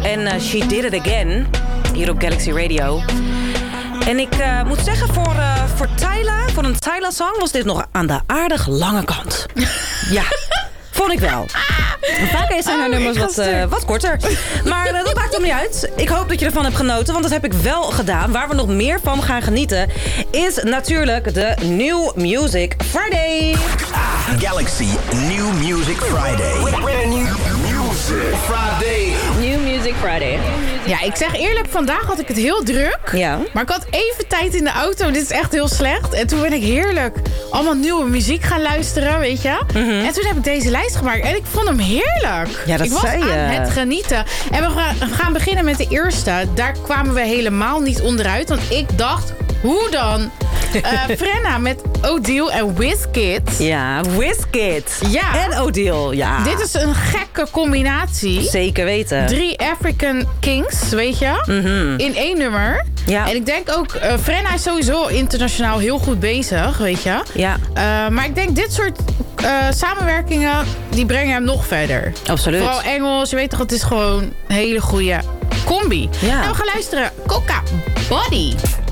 en She Did It Again. Hier op Galaxy Radio. En ik moet zeggen, voor een Tyla-song was dit nog aan de aardig lange kant. Ja, vond ik wel. Vaak zijn haar nummers wat korter. Maar dat maakt er niet uit. Ik hoop dat je ervan hebt genoten, want dat heb ik wel gedaan. Waar we nog meer van gaan genieten is natuurlijk de New Music Friday. Galaxy New Music Friday. New Music Friday. Ja, ik zeg eerlijk, vandaag had ik het heel druk. Ja. Maar ik had even tijd in de auto. Dit is echt heel slecht. En toen ben ik heerlijk allemaal nieuwe muziek gaan luisteren, weet je. Mm-hmm. En toen heb ik deze lijst gemaakt. En ik vond hem heerlijk. Ja, dat ik was zei je. aan het genieten. En we gaan beginnen met de eerste. Daar kwamen we helemaal niet onderuit. Want ik dacht, hoe dan? Frenna met Odile en Wizkid. Ja, Wizkid. Ja. En Odile, ja. Dit is een gekke combinatie. Zeker weten. 3 African Kings, weet je? Mm-hmm. In 1 nummer. Ja. En ik denk ook, Frenna is sowieso internationaal heel goed bezig, weet je? Ja. Maar ik denk dit soort samenwerkingen, die brengen hem nog verder. Absoluut. Vooral Engels, je weet toch, het is gewoon een hele goede combi. Ja. En we gaan luisteren. Coca Body.